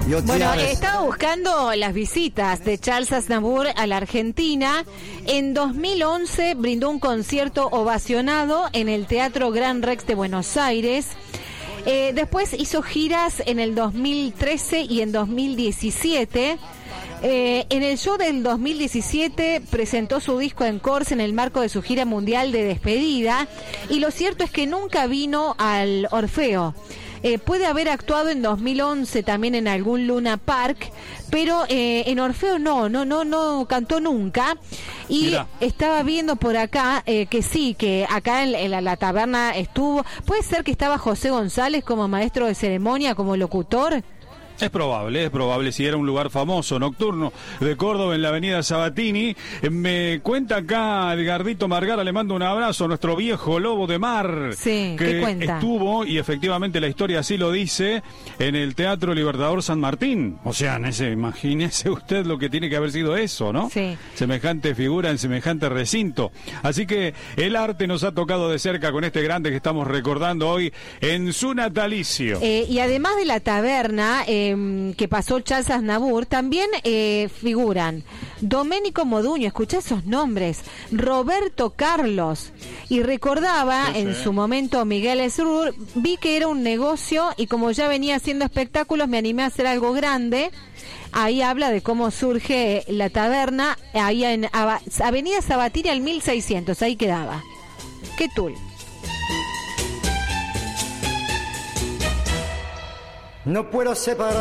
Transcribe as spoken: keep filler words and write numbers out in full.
Bueno, estaba buscando las visitas de Charles Aznavour a la Argentina. En dos mil once brindó un concierto ovacionado en el Teatro Gran Rex de Buenos Aires. Eh, después hizo giras en el dos mil trece y en dos mil diecisiete. Eh, en el show del dos mil diecisiete presentó su disco en Corse en el marco de su gira mundial de despedida, y lo cierto es que nunca vino al Orfeo. Eh, puede haber actuado en dos mil once también en algún Luna Park, pero eh, en Orfeo no, no, no, no cantó nunca. Y Mirá. Estaba viendo por acá eh, que sí, que acá en, en la, la taberna estuvo. Puede ser que estaba José González como maestro de ceremonia, como locutor. Es probable, es probable, si era un lugar famoso, nocturno, de Córdoba, en la avenida Sabatini. Me cuenta acá Edgardito Margara, le mando un abrazo a nuestro viejo lobo de mar. Sí, que ¿qué cuenta? Estuvo, y efectivamente la historia así lo dice, en el Teatro Libertador San Martín. O sea, ese, imagínese usted lo que tiene que haber sido eso, ¿no? Sí. Semejante figura en semejante recinto. Así que el arte nos ha tocado de cerca con este grande que estamos recordando hoy en su natalicio. Eh, y además de la taberna, eh, que pasó Charles Aznavour, también eh, figuran Doménico Moduño, escuchá esos nombres, Roberto Carlos, y recordaba sí, en sí. su momento Miguel Esrur. Vi que era un negocio y como ya venía haciendo espectáculos me animé a hacer algo grande. Ahí habla de cómo surge la taberna, ahí en Avenida Sabatini al mil seiscientos, ahí quedaba. ¿Qué tul? No puedo separar